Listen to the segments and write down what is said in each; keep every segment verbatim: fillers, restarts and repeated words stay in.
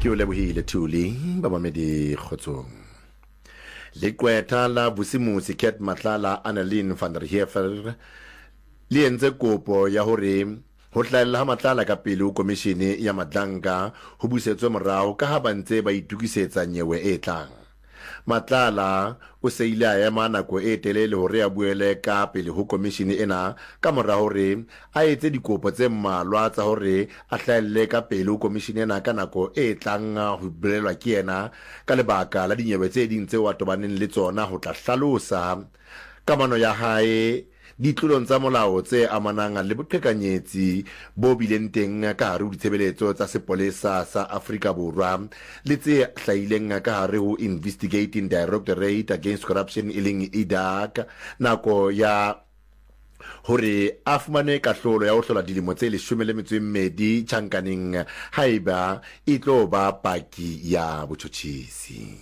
ke o lebohile Thuli ba mamedi kgotsong. Lekweta la Vusimusi Ket Matlala Annalyn van der Heever le entse kopo ya hore ho hlahella ha Matlala ka pele ho komishene ya Madlanka ho busetswe morao ka ha ba ntse ba itukisetsa nyewe e tlang. Matlala o se ile a ema nako e telele hore a buele ka pele ho komishene ena ka mora hore a etse dikopo tse mmalwa tsa hore a hlahelle ka pele ho komishene ena ka nako e tlang ho bolelwa ke yena ka lebaka la dinyewe tse ding tseo a tobaneng le tsona ho tla hlalosa kamano ya hae ditlolong tsa molao tse amanang le boqhekanyetsi bo bileng teng ka hare ho ditshebeletso tsa sepolesa sa Afrika Borwa le tse hlahileng ka hare ho Investigating Directorate Against Corruption e leng I D A C nako ya hore a fumane kahlolo ya ho hlola dilemo tse leshome le metso e mmedi tjhankaneng haeba e tlo ba paki ya botjhotjhisi.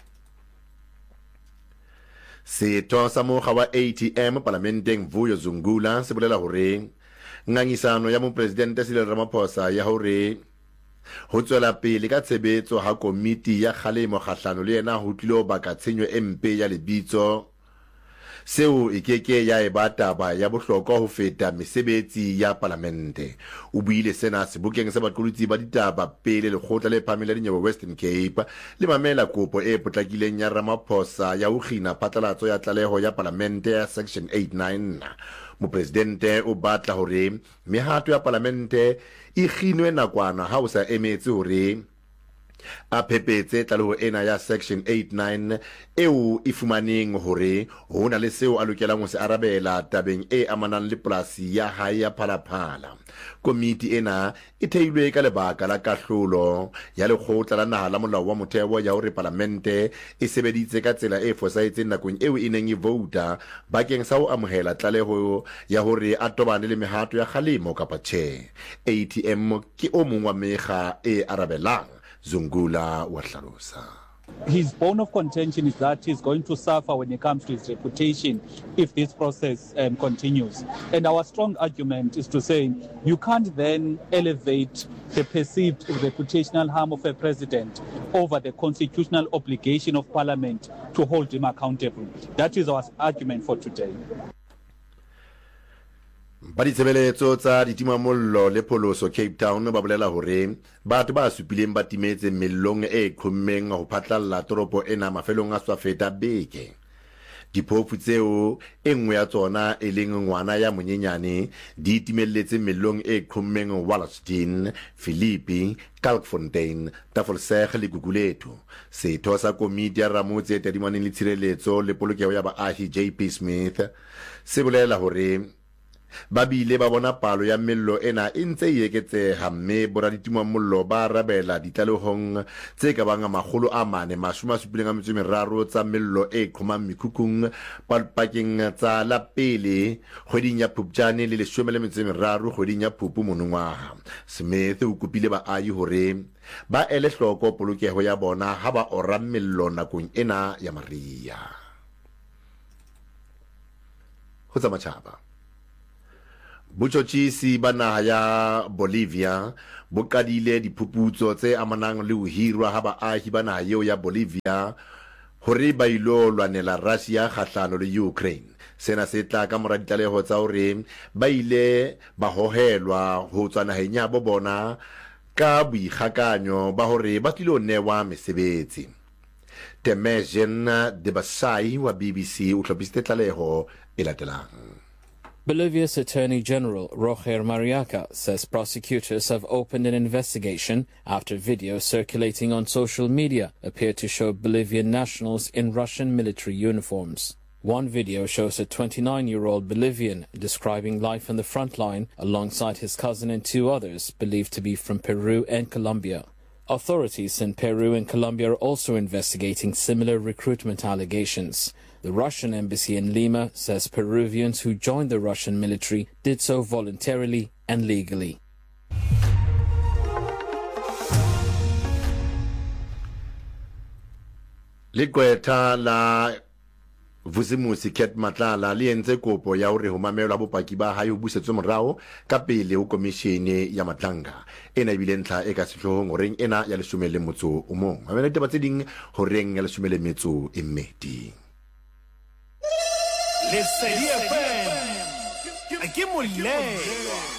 Setho sa mokga wa A T M parlamenteng Vuyo Zungula se bolela hore ngangisano ya mopresidente Cyril Ramaphosa ya hore ho tswela pele ka tshebetso ha komiti ya kgalemo kgahlano le yena ho tlilo baka tshenyo e mpe ya lebitso seo e keke ya eba taba ya bohlokwa ho feta mesebetsi ya parlamente. O buile sena sebokeng sa baqolotsi ba ditaba pele lekgotla le phamela dinyewe Western Cape le mamela kopo e potlakileng ya Ramaphosa ya ho khina phatlalatso ya tlaleho ya parlamente ya section eighty-nine. Mopresidente o batla hore mehato ya parlamente e kginwe nakwana ha o sa emetse hore a phepetse tlaleho ena ya section eighty-nine eo e fumaneng hore ho na le seo a lokelang ho se arabela tabeng e amanang le polasi ya hae ya Phalaphala. Komiti ena e theilwe ka lebaka la kahlolo ya lekgotla la naha la molao wa motheo ya hore parlamente e sebeditse ka tsela e fosahetseng nakong eo e neng e vouta bakeng sa ho amohela tlaleho ya hore a tobane le mehato ya kgalemo kapa tjhe. A T M ke o mong wa mekga e arabelang. Zungula wa hlalosa. His bone of contention is that he's going to suffer when it comes to his reputation if this process um, continues. And our strong argument is to say you can't then elevate the perceived reputational harm of a president over the constitutional obligation of Parliament to hold him accountable. That is our argument for today. Ba ditshebeletso tsa ditimamollo le pholoso Cape Town ba bolela hore batho ba supileng ba timetse mellong e qhommeng ho phatlalla toropo ena mafelong a swafeta beke. Diphofu tseo e nngwe ya tsona e leng ngwana ya monyenyane di timelletse mellong e qhommeng Wallaston, Philippi, Kalkfontein, Tafelberg le Gugulethu. Setho sa komiti ya ramotse tadimaneng le tshireletso le polokeho ya baahi J P Smith se bolela hore ba bile ba bona palo ya mello ena e ntse e eketseha mme boraditimamollo ba arabela ditlalehong tse ka bang makgolo a mane mashome a supileng a metso e meraro tsa mello e qhomang mekhukhung pakeng tsa la pele kgweding ya Phupjane le leshome le metso e meraro kgweding ya Phupu monongwaha. Smith o kopile baahi hore ba ele hloko polokeho ya bona ha ba ora mello nakong ena ya mariha. Ho tsa matjhaba Botjhotjhisi ba naha ya Bolivia bo qadile diphuputso tse amanang le ho hirwa ha baahi ba naha eo ya Bolivia hore ba ilo lwanela Russia kgahlano le Ukraine. Sena se tla ka mora ditlaleho tsa hore ba ile ba hohelwa ho tswa naheng ya bo bona ka boikgakanyo ba hore ba tlilo newa mesebetsi. Temejen Debasai wa B B C o hlopisitse tlaleho e latelang. Bolivia's Attorney General, Roger Mariaca, says prosecutors have opened an investigation after videos circulating on social media appear to show Bolivian nationals in Russian military uniforms. One video shows a twenty-nine-year-old Bolivian describing life on the front line alongside his cousin and two others believed to be from Peru and Colombia. Authorities in Peru and Colombia are also investigating similar recruitment allegations. The Russian embassy in Lima says Peruvians who joined the Russian military did so voluntarily and legally. Likweta la Vusimusi Ket Matlala le entse kopo ya hore ho mamelwa bopaki ba hae ho busetswe morao ka pele ho komishene ya Matlanga ena ebile ntlha e ka sehlohong horeng ena ya leshome le motso o mong mamela taba tse ding horeng ya leshome le metso e mmedi. Lesedi F M ke moleng